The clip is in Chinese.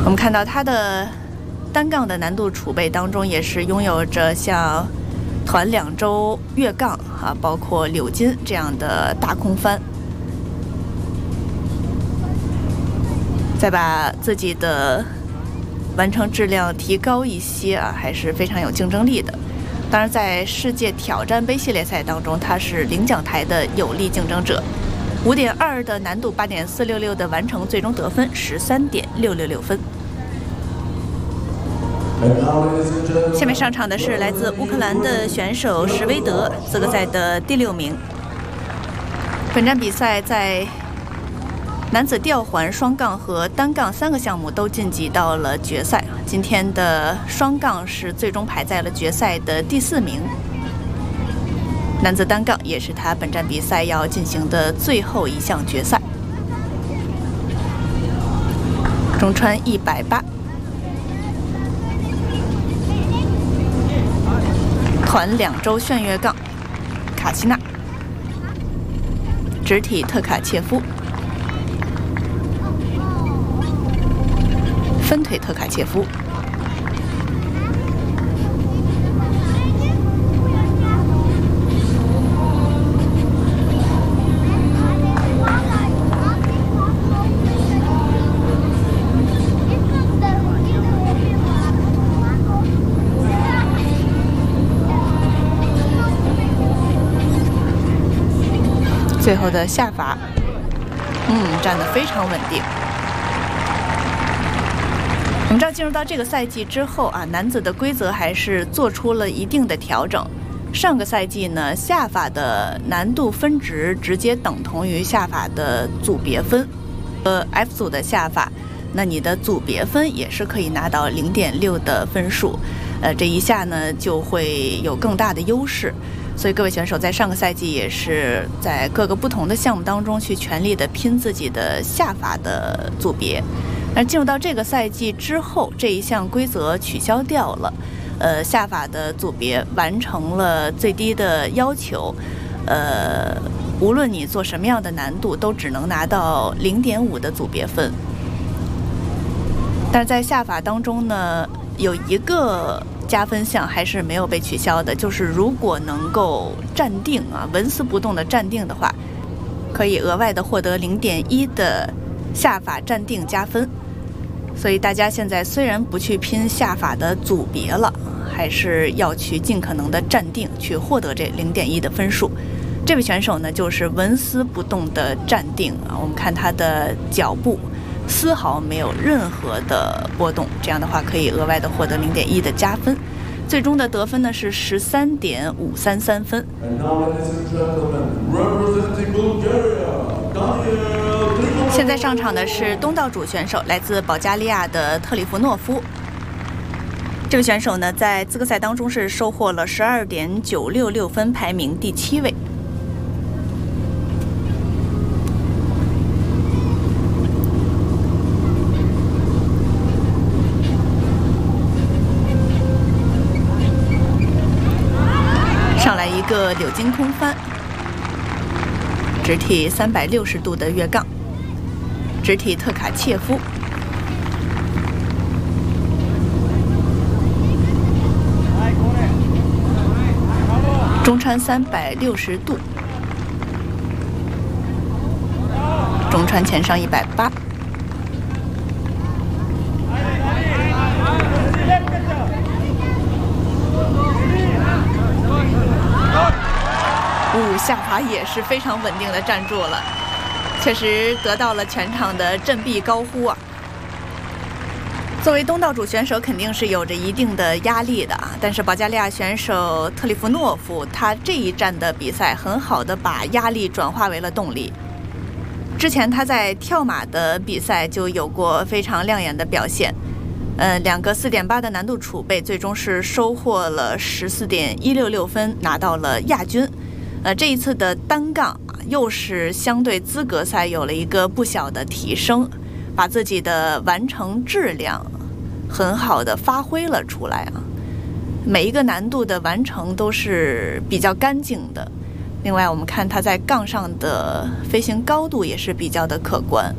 我们看到它的单杠的难度储备当中，也是拥有着像团两周越杠啊，包括柳筋这样的大空翻，再把自己的完成质量提高一些啊，还是非常有竞争力的。当然，在世界挑战杯系列赛当中，它是领奖台的有力竞争者。5.2的难度，8.466的完成最终得分13.666分。下面上场的是来自乌克兰的选手什维德，资格赛的第6名。本站比赛在男子吊环、双杠和单杠3个项目都晋级到了决赛。今天的双杠是最终排在了决赛的第4名。男子单杠也是他本站比赛要进行的最后一项决赛。中穿180，团两周旋越杠，卡西娜，直体特卡切夫，分腿特卡切夫。最后的下法，站得非常稳定。我们知道，进入到这个赛季之后啊，男子的规则还是做出了一定的调整。上个赛季呢，下法的难度分值直接等同于下法的组别分。F 组的下法，那你的组别分也是可以拿到0.6的分数。这一下呢，就会有更大的优势。所以各位选手在上个赛季也是在各个不同的项目当中去全力的拼自己的下法的组别。而进入到这个赛季之后，这一项规则取消掉了，下法的组别完成了最低的要求，无论你做什么样的难度，都只能拿到0.5的组别分。但是在下法当中呢，有一个加分项还是没有被取消的，就是如果能够站定啊，纹丝不动的站定的话，可以额外的获得0.1的下法站定加分。所以大家现在虽然不去拼下法的组别了，还是要去尽可能的站定，去获得这0.1的分数。这位选手呢，就是纹丝不动的站定啊，我们看他的脚步丝毫没有任何的波动，这样的话可以额外的获得0.1的加分。最终的得分呢是13.533分。现在上场的是东道主选手，来自保加利亚的特里弗诺夫。这位选手呢，在资格赛当中是收获了12.966分，排名第7位。上来一个柳筋空翻，直体360度的越杠，直体特卡切夫，中穿360度，中穿前上180。下法也是非常稳定的站住了，确实得到了全场的振臂高呼啊！作为东道主选手，肯定是有着一定的压力的啊。但是保加利亚选手特里弗诺夫，他这一站的比赛很好的把压力转化为了动力。之前他在跳马的比赛就有过非常亮眼的表现，两个4.8的难度储备，最终是收获了14.166分，拿到了亚军。这一次的单杠又是相对资格赛有了一个不小的提升，把自己的完成质量很好的发挥了出来啊！每一个难度的完成都是比较干净的。另外，我们看他在杠上的飞行高度也是比较的可观。